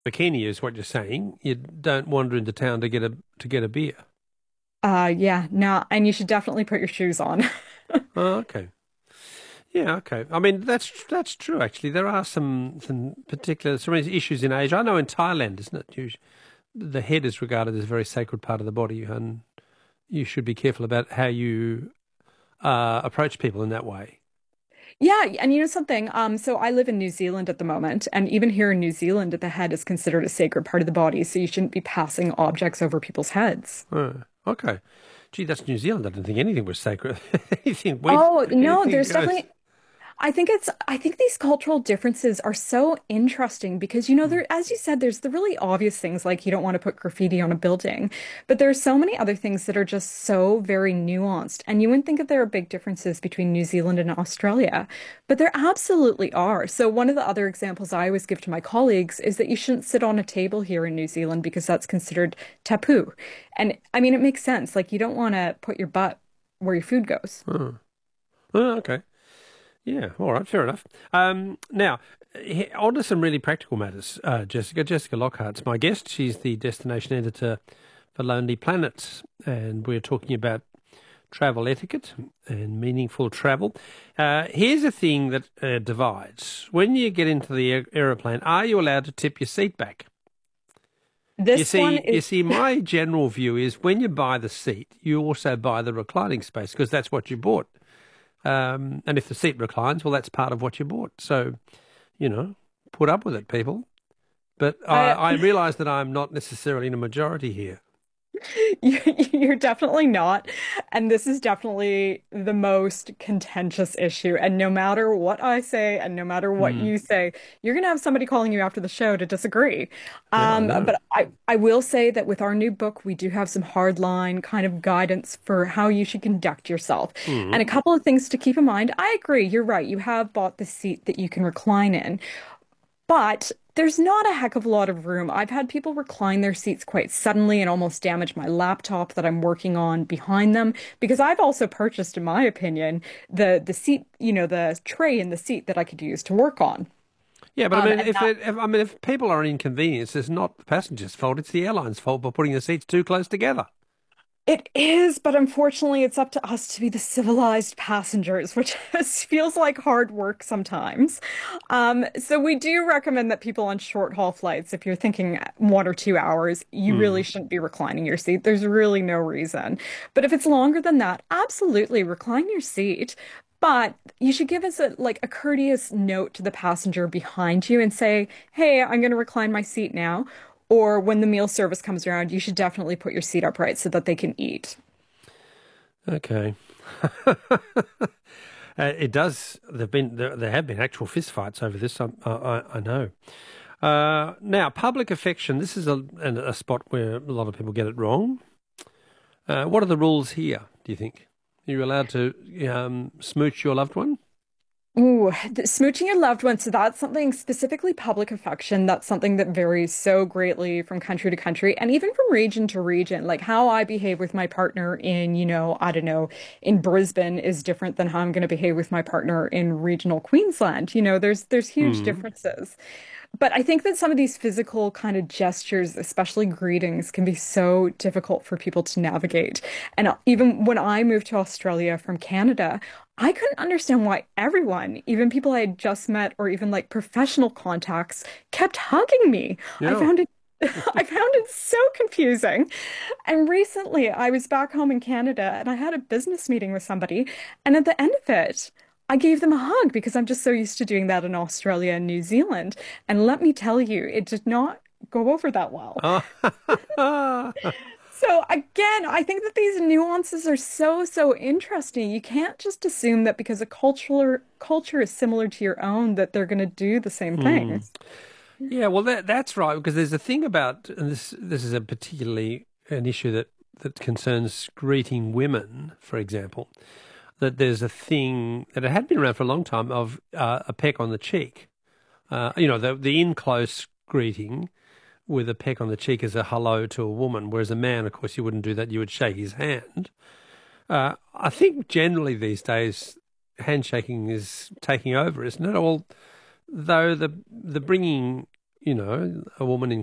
bikini is what you're saying. You don't wander into town to get a beer. Yeah, no, and you should definitely put your shoes on. Oh, okay. Yeah, okay. I mean, that's true. Actually, there are some issues in Asia. I know in Thailand, isn't it? The head is regarded as a very sacred part of the body, and you should be careful about how you approach people in that way. Yeah, and you know something? So I live in New Zealand at the moment, and even here in New Zealand, the head is considered a sacred part of the body, so you shouldn't be passing objects over people's heads. Oh, okay. Gee, that's New Zealand. I didn't think anything was sacred. Oh, no, Anything there's goes. definitely I think these cultural differences are so interesting because Hmm. there, as you said, there's the really obvious things like you don't want to put graffiti on a building, but there are so many other things that are just so very nuanced. And you wouldn't think that there are big differences between New Zealand and Australia, but there absolutely are. So one of the other examples I always give to my colleagues is that you shouldn't sit on a table here in New Zealand because that's considered taboo. And I mean, it makes sense. Like you don't want to put your butt where your food goes. Oh. Oh, okay. Yeah, all right, fair enough. Now, on to some really practical matters. Jessica. Jessica Lockhart's my guest. She's the destination editor for Lonely Planet, and we're talking about travel etiquette and meaningful travel. Here's a thing that divides. When you get into the aeroplane, are you allowed to tip your seat back? This one You is see, my general view is when you buy the seat, you also buy the reclining space because that's what you bought. And if the seat reclines, well, that's part of what you bought. So, you know, put up with it, people. But I I realise that I'm not necessarily in a majority here. You're definitely not. And this is definitely the most contentious issue. And no matter what I say and no matter what Hmm. you say, you're going to have somebody calling you after the show to disagree. Yeah, I know. But I will say that with our new book, we do have some hardline kind of guidance for how you should conduct yourself. And Hmm. a couple of things to keep in mind. I agree. You're right. You have bought the seat that you can recline in. But there's not a heck of a lot of room. I've had people recline their seats quite suddenly and almost damage my laptop that I'm working on behind them because I've also purchased, in my opinion, the seat, the tray in the seat that I could use to work on. Yeah, but I mean, And that if people are inconvenienced, it's not the passenger's fault; it's the airline's fault for putting the seats too close together. it is, but unfortunately, it's up to us to be the civilized passengers, which feels like hard work sometimes. So we do recommend that people on short haul flights, if you're thinking 1 or 2 hours, you really Hmm. shouldn't be reclining your seat. There's really no reason. But if it's longer than that, absolutely recline your seat. But you should give us a courteous note to the passenger behind you and say, "Hey, I'm going to recline my seat now." Or when the meal service comes around, you should definitely put your seat upright so that they can eat. Okay. It does. There have been actual fistfights over this. I know. Now, public affection. This is a spot where a lot of people get it wrong. What are the rules here, do you think? Are you allowed to smooch your loved one? Ooh, smooching your loved ones. So that's something specifically public affection. That's something that varies so greatly from country to country and even from region to region. Like how I behave with my partner in, I don't know, in Brisbane is different than how I'm going to behave with my partner in regional Queensland. There's huge Hmm. differences. But I think that some of these physical kind of gestures, especially greetings, can be so difficult for people to navigate. And even when I moved to Australia from Canada, I couldn't understand why everyone, even people I had just met or even like professional contacts, kept hugging me. I Yeah. found it I found it so confusing. And recently I was back home in Canada and I had a business meeting with somebody, and at the end of it, I gave them a hug because I'm just so used to doing that in Australia and New Zealand. And let me tell you, it did not go over that well. Oh. So again, I think that these nuances are so, so interesting. You can't just assume that because a culture is similar to your own that they're going to do the same Hmm. things. Yeah, well, that's right because there's a thing about, and this is a particularly an issue that concerns greeting women, for example, that there's a thing that it had been around for a long time of a peck on the cheek. The in close greeting with a peck on the cheek is a hello to a woman, whereas a man, of course, you wouldn't do that. You would shake his hand. I think generally these days, handshaking is taking over, isn't it? Though the bringing a woman in